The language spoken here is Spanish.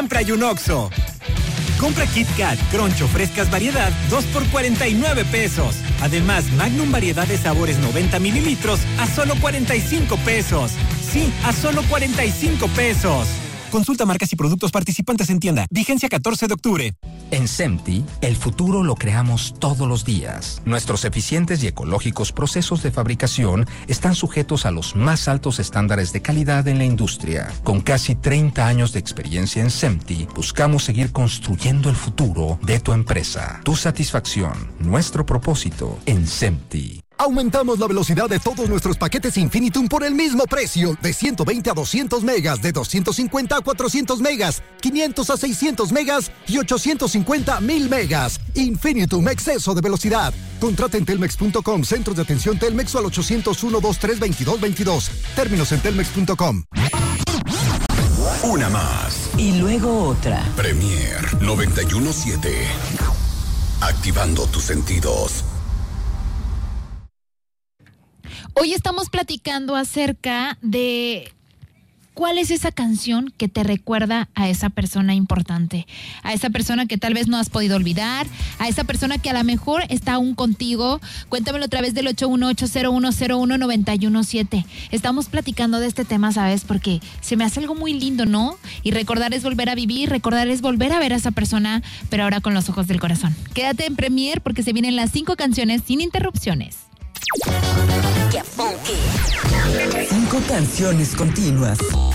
siempre hay un Oxxo. Compra Kit Kat, Crunch o frescas variedad, 2 por 49 pesos. Además, Magnum variedad de sabores 90 mililitros a solo 45 pesos. Sí, a solo 45 pesos. Consulta marcas y productos participantes en tienda. Vigencia 14 de octubre. En SEMTI, el futuro lo creamos todos los días. Nuestros eficientes y ecológicos procesos de fabricación están sujetos a los más altos estándares de calidad en la industria. Con casi 30 años de experiencia en SEMTI, buscamos seguir construyendo el futuro de tu empresa. Tu satisfacción, nuestro propósito en SEMTI. Aumentamos la velocidad de todos nuestros paquetes Infinitum por el mismo precio, de 120 a 200 megas, de 250 a 400 megas, 500 a 600 megas y 850 a 1000 megas. Infinitum, exceso de velocidad. Contrata en telmex.com, centros de atención Telmex o al 801-232-2222. Términos en telmex.com. Una más. Y luego otra. Premier 91.7. Activando tus sentidos. Hoy estamos platicando acerca de cuál es esa canción que te recuerda a esa persona importante, a esa persona que tal vez no has podido olvidar, a esa persona que a lo mejor está aún contigo. Cuéntamelo a través del 818-101-917. Estamos platicando de este tema, ¿sabes? Porque se me hace algo muy lindo, ¿no? Y recordar es volver a vivir, recordar es volver a ver a esa persona, pero ahora con los ojos del corazón. Quédate en Premier porque se vienen las 5 canciones sin interrupciones. 5 canciones continuas.